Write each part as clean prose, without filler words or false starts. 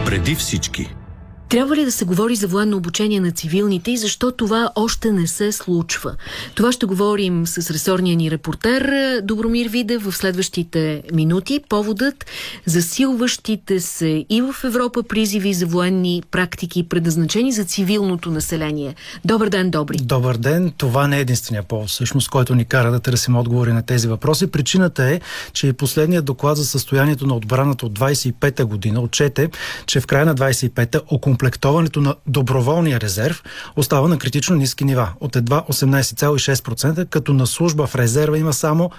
Преди всички. Трябва ли да се говори за военно обучение на цивилните и защо това още не се случва? Това ще говорим с ресорния ни репортер Добромир Видев в следващите минути. Поводът засилващите се и в Европа призиви за военни практики, предназначени за цивилното население. Добър ден, Добри! Добър ден! Това не е единствения повод, всъщност, който ни кара да търсим отговори на тези въпроси. Причината е, че и последният доклад за състоянието на отбраната от 25-та година отчете, че в края на 25-та комплектоването на доброволния резерв остава на критично ниски нива от едва 18,6%, като на служба в резерва има само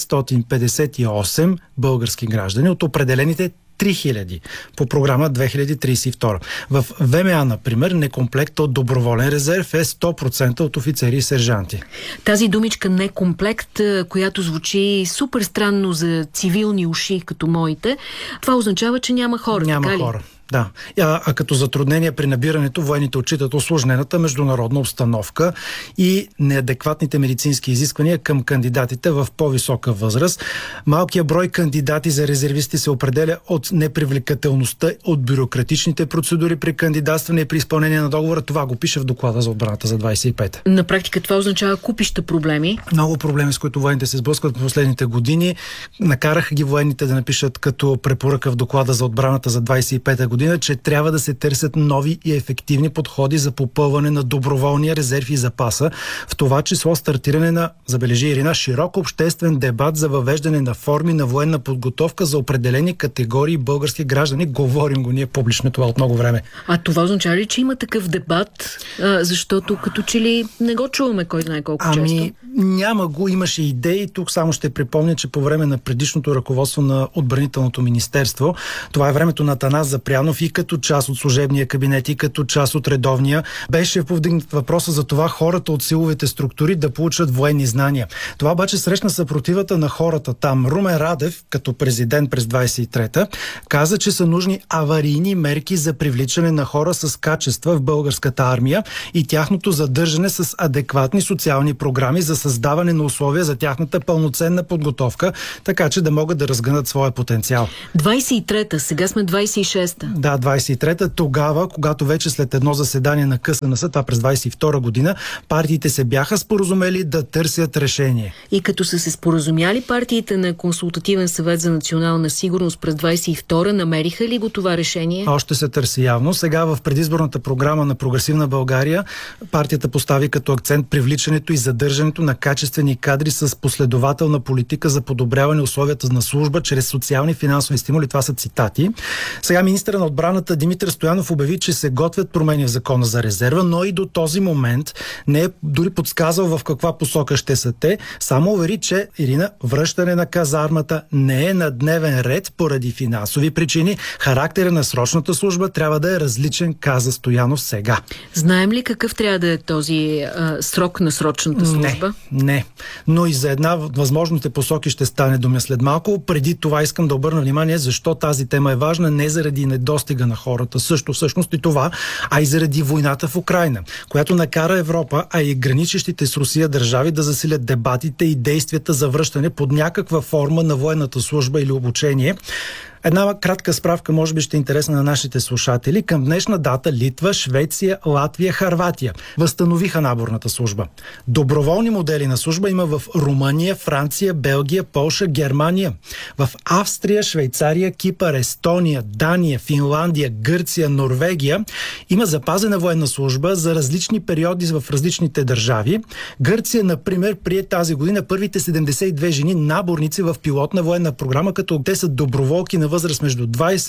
558 български граждани от определените 3000 по програма 2032. В ВМА, например, некомплект от доброволен резерв е 100% от офицери и сержанти. Тази думичка некомплект, която звучи супер странно за цивилни уши, като моите, това означава, че няма хора. Няма хора. Да. А като затруднение при набирането, военните отчитат усложнената международна обстановка и неадекватните медицински изисквания към кандидатите в по-висока възраст. Малкият брой кандидати за резервисти се определя от непривлекателността, от бюрократичните процедури при кандидатстване и при изпълнение на договора. Това го пише в доклада за отбраната за 25. На практика това означава купища проблеми. Много проблеми, с които военните се сблъскват в последните години. Накараха ги военните да напишат като препоръка в доклада за отбраната за 25 година, че трябва да се търсят нови и ефективни подходи за попълване на доброволния резерв и запаса, в това число стартиране на, забележи Ирина, широк обществен дебат за въвеждане на форми на военна подготовка за определени категории български граждани. Говорим го ние публично това от много време. А това означава ли, че има такъв дебат? Защото като че ли не го чуваме кой знае колко често? Няма го, имаше идеи. Тук само ще припомня, че по време на предишното ръководство на отбранителното министерство, това е времето на Атанас Запрянов, и като част от служебния кабинет, и като част от редовния, беше повдигнат въпроса за това хората от силовите структури да получат военни знания. Това обаче срещна съпротивата на хората там. Румен Радев, като президент през 23-та, каза, че са нужни аварийни мерки за привличане на хора с качества в българската армия и тяхното задържане с адекватни социални програми за създаване на условия за тяхната пълноценна подготовка, така че да могат да разгънат своя потенциал. 23-та, сега сме 26-та. Да, 23-та, тогава, когато вече след едно заседание на КСНС, това през 22 година, партиите се бяха споразумели да търсят решение. И като са се споразумяли партиите на Консултативен съвет за национална сигурност през 22-та, намериха ли го това решение? Още се търси явно. Сега в предизборната програма на Прогресивна България партията постави като акцент привличането и задържането на качествени кадри с последователна политика за подобряване условията на служба чрез социални и финансови стимули. Това са цитати. Сега министър на отбраната Димитър Стоянов обяви, че се готвят промени в закона за резерва, но и до този момент не е дори подсказал в каква посока ще са те. Само увери, че, Ирина, връщане на казармата не е на дневен ред поради финансови причини. Характера на срочната служба трябва да е различен, каза Стоянов сега. Знаем ли какъв трябва да е този срок на срочната служба? Не. Но и за една възможните посоки ще стане дума след малко. Преди това искам да обърна внимание защо тази тема е важна. Не заради недостига на хората, също всъщност и това, а и заради войната в Украйна, която накара Европа, а и граничещите с Русия държави да засилят дебатите и действията за връщане под някаква форма на военната служба или обучение. Една кратка справка може би ще е интересна на нашите слушатели. Към днешна дата Литва, Швеция, Латвия, Хърватия възстановиха наборната служба. Доброволни модели на служба има в Румъния, Франция, Белгия, Полша, Германия. В Австрия, Швейцария, Кипър, Естония, Дания, Финландия, Гърция, Норвегия има запазена военна служба за различни периоди в различните държави. Гърция, например, прие тази година първите 72 жени наборници в пилотна военна програма, като те са доброволки на възраст между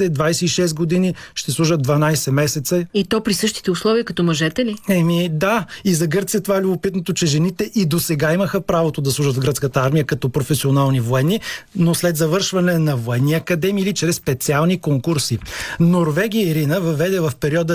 20-26 години, ще служат 12 месеца. И то при същите условия като мъжете ли? Да. И за Гърция това е любопитното, че жените и досега имаха правото да служат в гръцката армия като професионални военни, но след завършване на военни академии или чрез специални конкурси. Норвегия, Ирина, въведе в периода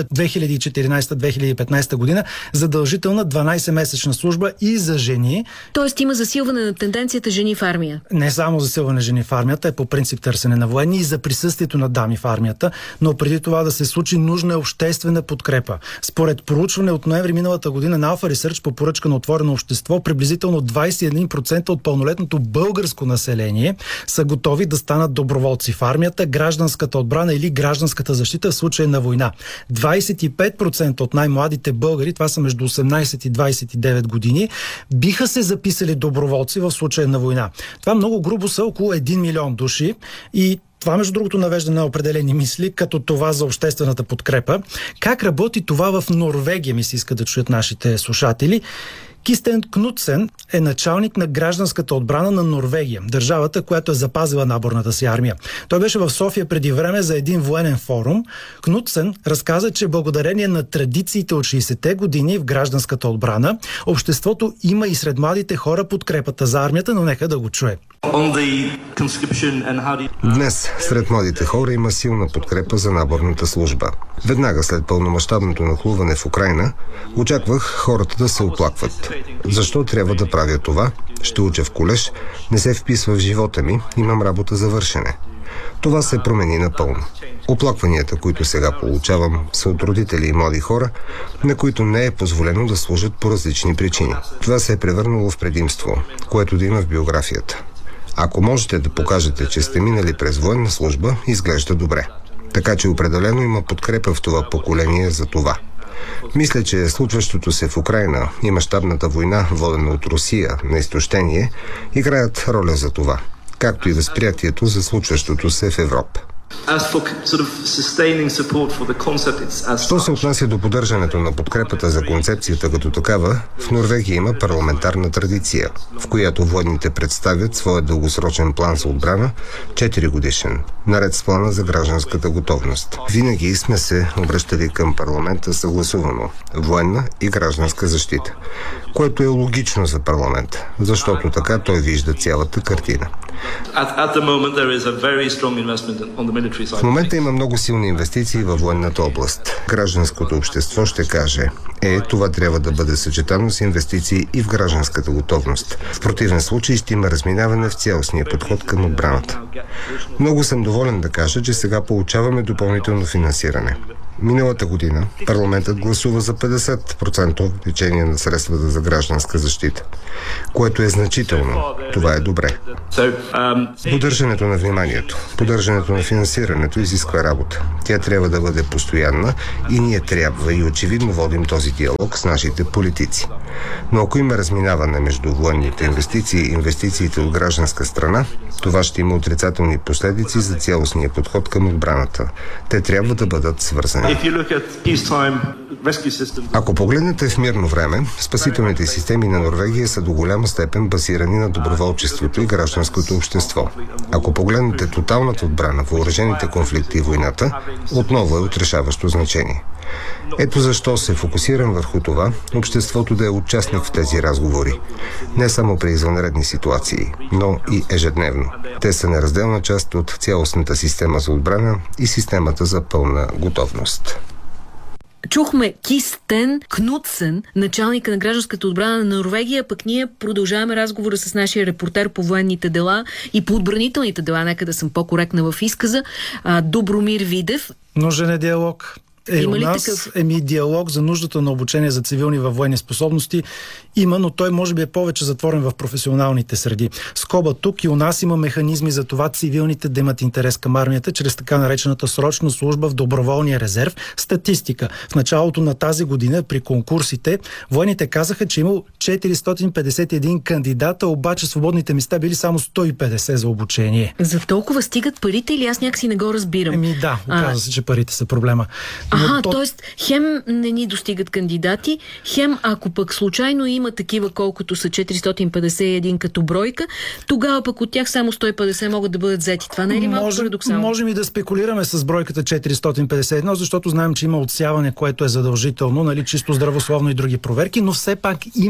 2014-2015 година задължителна 12-месечна служба и за жени. Тоест има засилване на тенденцията жени в армия. Не само засилване жени в армията, е по принцип търсене на военни и за за присъствието на дами в армията, но преди това да се случи, нужна е обществена подкрепа. Според проучване от ноември миналата година на Alpha Research по поръчка на Отворено общество, приблизително 21% от пълнолетното българско население са готови да станат доброволци в армията, гражданската отбрана или гражданската защита в случай на война. 25% от най-младите българи, това са между 18 и 29 години, биха се записали доброволци в случай на война. Това много грубо са около 1 милион души и това, между другото, навежда на определени мисли, като това за обществената подкрепа. Как работи това в Норвегия, ми се иска да чуят нашите слушатели. Кистен Кнутсен е началник на гражданската отбрана на Норвегия, държавата, която е запазила наборната си армия. Той беше в София преди време за един военен форум. Кнутсен разказа, че благодарение на традициите от 60-те години в гражданската отбрана, обществото има и сред младите хора подкрепата за армията, но нека да го чуе. Днес сред младите хора има силна подкрепа за наборната служба. Веднага след пълномащабното нахлуване в Украйна, очаквах хората да се оплакват. Защо трябва да правя това? Ще уча в колеж, не се вписва в живота ми, имам работа за вършене. Това се промени напълно. Оплакванията, които сега получавам, са от родители и млади хора, на които не е позволено да служат по различни причини. Това се е превърнало в предимство, което да има в биографията. Ако можете да покажете, че сте минали през военна служба, изглежда добре. Така че определено има подкрепа в това поколение за това. Мисля, че случващото се в Украйна и мащабната война, водена от Русия на изтощение, играят роля за това, както и възприятието за случващото се в Европа. Що се отнася до поддържането на подкрепата за концепцията като такава, в Норвегия има парламентарна традиция, в която военните представят своя дългосрочен план за отбрана, 4 годишен, наред с плана за гражданската готовност. Винаги сме се обръщали към парламента съгласувано военна и гражданска защита, което е логично за парламента, защото така той вижда цялата картина. В момента има много силни инвестиции във военната област. Гражданското общество ще каже, това трябва да бъде съчетано с инвестиции и в гражданската готовност. В противен случай ще има разминаване в цялостния подход към отбраната. Много съм доволен да кажа, че сега получаваме допълнително финансиране. Миналата година парламентът гласува за 50% увеличение на средствата за гражданска защита, което е значително. Това е добре. Поддържането на вниманието, поддържането на финансирането изисква работа. Тя трябва да бъде постоянна и ние трябва и очевидно водим този диалог с нашите политици. Но ако има разминаване между военните инвестиции и инвестициите от гражданска страна, това ще има отрицателни последици за цялостния подход към отбраната. Те трябва да бъдат свързани. Ако погледнете в мирно време, спасителните системи на Норвегия са до голяма степен базирани на доброволчеството и гражданското общество. Ако погледнете тоталната отбрана, въоръжените конфликти и войната, отново е от решаващо значение. Ето защо се фокусирам върху това обществото да е участник в тези разговори. Не само при извънредни ситуации, но и ежедневно. Те са неразделна част от цялостната система за отбрана и системата за пълна готовност. Чухме Кистен Кнутсен, началника на гражданската отбрана на Норвегия, пък ние продължаваме разговора с нашия репортер по военните дела и по отбранителните дела, нека да съм по-коректна в изказа, Добромир Видев. Нужен е диалог. У нас диалог за нуждата на обучение за цивилни във военни способности има, но той може би е повече затворен в професионалните среди. Скоба тук и у нас има механизми за това цивилните да имат интерес към армията чрез така наречената срочна служба в доброволния резерв. Статистика. В началото на тази година при конкурсите военните казаха, че имало 451 кандидата, обаче свободните места били само 150 за обучение. За толкова стигат парите или аз някакси не го разбирам? Да, оказва се, че парите са проблема. Тоест хем не ни достигат кандидати, хем ако пък случайно има такива, колкото са 451 като бройка, тогава пък от тях само 150 могат да бъдат взети. Това не е ли малко парадоксално? Можем и да спекулираме с бройката 451, защото знаем, че има отсяване, което е задължително, чисто здравословно и други проверки, но все пак има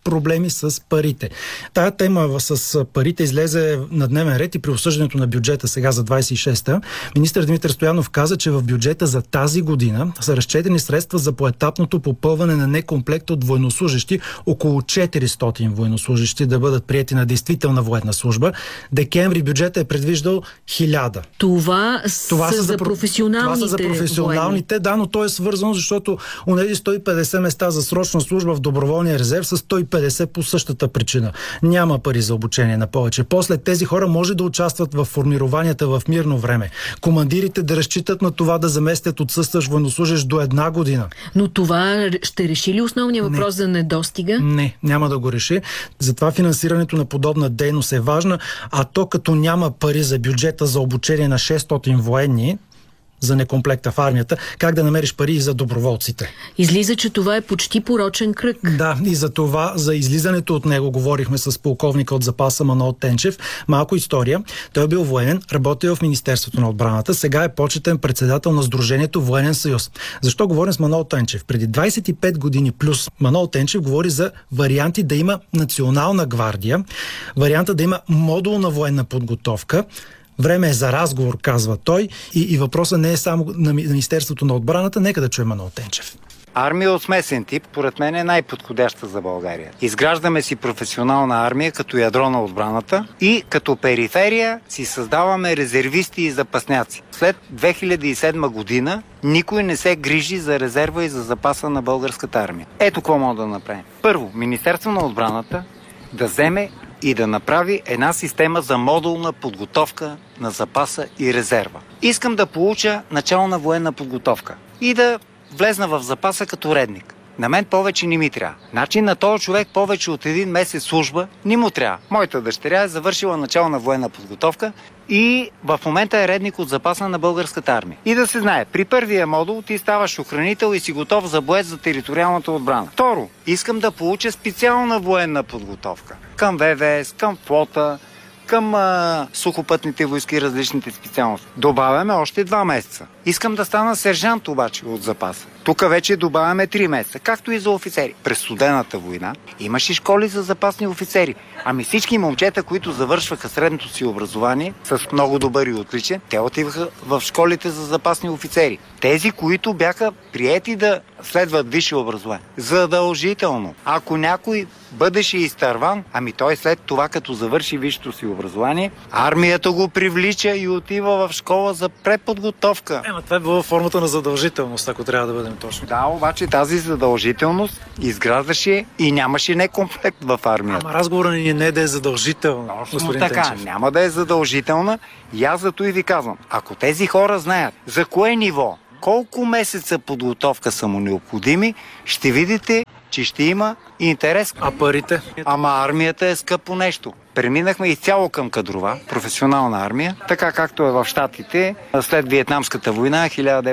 проблеми с парите. Тая тема с парите излезе на дневен ред и при осъждането на бюджета сега за 26-та. Министър Димитър Стоянов каза, че в бюджета за тази година са разчетени средства за поетапното попълване на некомплект от военнослужещи, около 400 военнослужещи да бъдат приети на действителна военна служба. Декември бюджета е предвиждал 1000. Това са за професионалните. Това са за професионалните, да, но то е свързано, защото онези 150 места за срочна служба в доброволния резерв са 150 по същата причина. Няма пари за обучение на повече. После тези хора може да участват в формированията в мирно време. Командирите да разчитат на това да заместят отсъстващ военнослужещ до 1 година. Но това ще реши ли основния въпрос за недостига? Не, няма да го реши. Затова финансирането на подобна дейност е важна, а то като няма пари за бюджета за обучение на 600 военни, за некомплекта в армията, как да намериш пари и за доброволците. Излиза, че това е почти порочен кръг. Да, и за това, за излизането от него говорихме с полковника от запаса Манол Тенчев. Малко история. Той е бил военен, работил в Министерството на отбраната, сега е почетен председател на Сдружението Военен съюз. Защо говорим с Манол Тенчев? Преди 25 години плюс Манол Тенчев говори за варианти да има национална гвардия, варианта да има модулна военна подготовка. Време е за разговор, казва той, и въпросът не е само на Министерството на отбраната. Нека да чуем Манол Тенчев. Армия от смесен тип, поред мен, е най-подходяща за България. Изграждаме си професионална армия като ядро на отбраната и като периферия си създаваме резервисти и запасняци. След 2007 година никой не се грижи за резерва и за запаса на българската армия. Ето какво мога да направим. Първо, Министерство на отбраната да вземе и да направи една система за модулна подготовка на запаса и резерва. Искам да получа начална военна подготовка и да влезна в запаса като редник. На мен повече не ми трябва. Значи на този човек повече от 1 месец служба не му трябва. Моята дъщеря е завършила начална военна подготовка и в момента е редник от запаса на българската армия. И да се знае, при първия модул ти ставаш охранител и си готов за боец за териториалната отбрана. Второ, искам да получа специална военна подготовка. Към ВВС, към флота, към сухопътните войски, различните специалности. Добавяме още 2 месеца. Искам да стана сержант обаче от запаса. Тук вече добавяме 3 месеца, както и за офицери. През студената война имаше школи за запасни офицери. Ами всички момчета, които завършваха средното си образование с много добър и отличен, те отиваха в школите за запасни офицери. Тези, които бяха приети да следват висше образование. Задължително. Ако някой бъдеше изтърван, ами той след това, като завърши висшето си образование, армията го привлича и отива в школа за преподготовка. Това е било формата на задължителност, ако трябва да бъдем точно. Да, обаче тази задължителност изграждаше и нямаше некомплект в армията. Ама разговорът ни не е да е задължително. Точно така, Тенчев. Няма да е задължителна и аз зато и ви казвам, ако тези хора знаят за кое ниво, колко месеца подготовка са му необходими, ще видите, че ще има интерес. А парите? Ама армията е скъпо нещо. Преминахме изцяло към кадрова, професионална армия, така както е в Щатите след Виетнамската война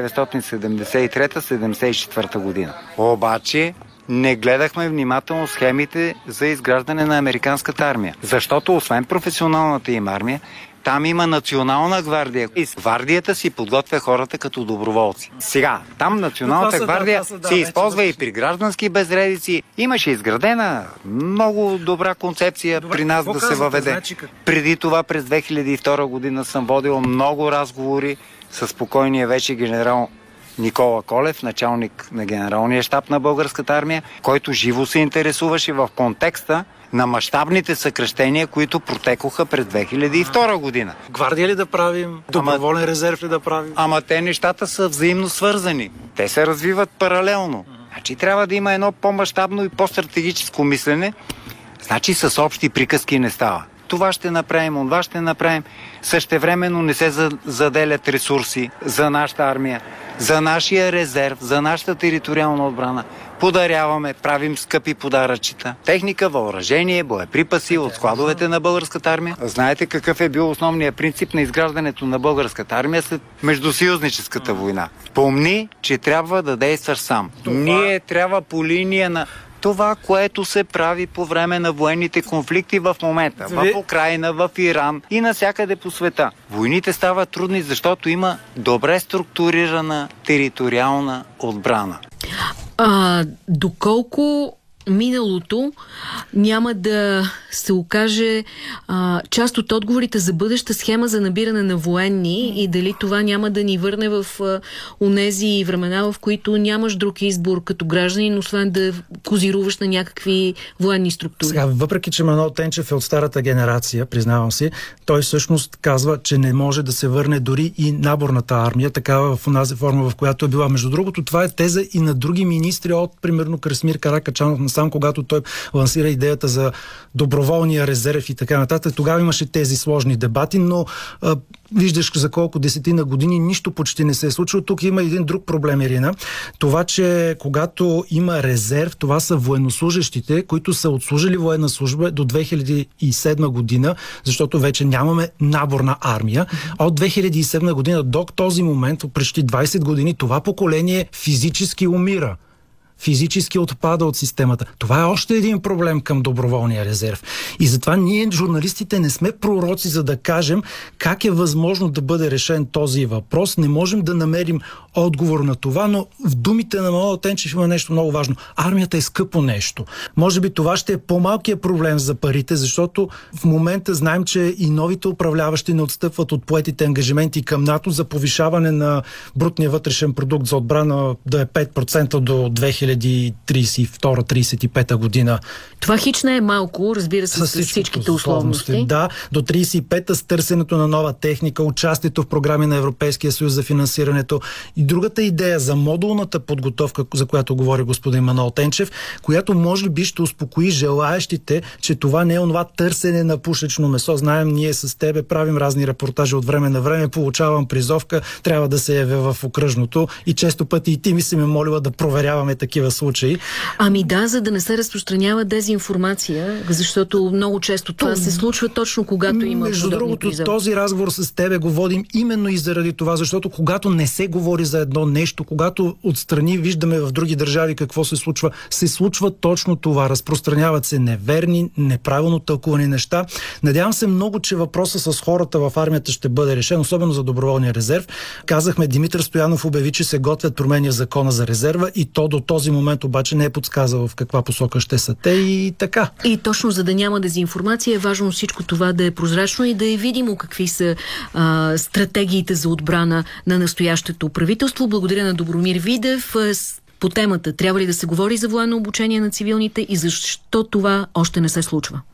1973-74 година. Обаче не гледахме внимателно схемите за изграждане на американската армия. Защото освен професионалната им армия, там има национална гвардия. И с гвардията си подготвя хората като доброволци. Сега, там националната гвардия се използва и при граждански безредици. Имаше изградена много добра концепция при нас да се въведе. Преди това през 2002 година съм водил много разговори с покойния вече генерал Никола Колев, началник на генералния щаб на българската армия, който живо се интересуваше в контекста на мащабните съкращения, които протекоха през 2002 година. Гвардия ли да правим? Доброволен резерв ли да правим? Ама те нещата са взаимно свързани. Те се развиват паралелно. Значи трябва да има едно по-мащабно и по-стратегическо мислене. Значи с общи приказки не става. Това ще направим, това ще направим. Същевременно не се заделят ресурси за нашата армия, за нашия резерв, за нашата териториална отбрана. Подаряваме, правим скъпи подаръчета. Техника, въоръжение, боеприпаси от складовете на българската армия. Знаете какъв е бил основният принцип на изграждането на българската армия след междусъюзническата война? Помни, че трябва да действаш сам. Ние трябва по линия на това, което се прави по време на военните конфликти в момента. В Украйна, в Иран и навсякъде по света. Войните стават трудни, защото има добре структурирана териториална отбрана. Доколко миналото няма да се окаже част от отговорите за бъдеща схема за набиране на военни и дали това няма да ни върне в онези времена, в които нямаш друг избор като гражданин, освен да козируваш на някакви военни структури. Сега, въпреки че Манол Тенчев е от старата генерация, признавам си, той всъщност казва, че не може да се върне дори и наборната армия, такава в онази форма, в която е била. Между другото, това е теза и на други министри от, примерно, Красимир Каракачанов насам, когато той лансира идеята за доброволния резерв и така нататък. Тогава имаше тези сложни дебати, но виждаш за колко десетина години нищо почти не се е случило. Тук има един друг проблем, Ирина. Това, че когато има резерв, това са военнослужещите, които са отслужили военна служба до 2007 година, защото вече нямаме наборна армия. От 2007 година до този момент, почти 20 години, това поколение физически умира. Физически отпада от системата. Това е още един проблем към доброволния резерв. И затова ние, журналистите, не сме пророци, за да кажем как е възможно да бъде решен този въпрос. Не можем да намерим отговор на това, но в думите на Манол Тенчев има нещо много важно. Армията е скъпо нещо. Може би това ще е по-малкият проблем за парите, защото в момента знаем, че и новите управляващи не отстъпват от поетите ангажименти към НАТО за повишаване на брутния вътрешен продукт за отбрана да е 5% до 2032-35 година. Това хич не е малко, разбира се, с всичките условности. Да, до 35-та с търсенето на нова техника, участието в програми на Европейския съюз за финансирането. И другата идея за модулната подготовка, за която говори господин Манол Тенчев, която може би ще успокои желаещите, че това не е онова търсене на пушечно месо. Знаем, ние с тебе правим разни репортажи от време на време, получавам призовка, трябва да се явя в окръжното и често пъти и ти ми си ме молила да проверяваме такива случаи. Ами да, за да не се разпространява дезинформация, защото много често това се случва точно когато има между другото, призъв. този разговор с тебе го водим именно и заради това, защото когато не се говори за едно нещо, когато отстрани виждаме в други държави какво се случва точно това. Разпространяват се неверни, неправилно тълкувани неща. Надявам се много, че въпросът с хората в армията ще бъде решен, особено за доброволния резерв. Казахме, Димитър Стоянов обяви, че се готвят промени в закона за резерва и то до този момент обаче не е подсказал в каква посока ще са те и така. И точно за да няма дезинформация е важно всичко това да е прозрачно и да е видимо какви са стратегиите за отбрана на настоящето правителство. Благодаря на Добромир Видев. По темата трябва ли да се говори за военно обучение на цивилните и защо това още не се случва?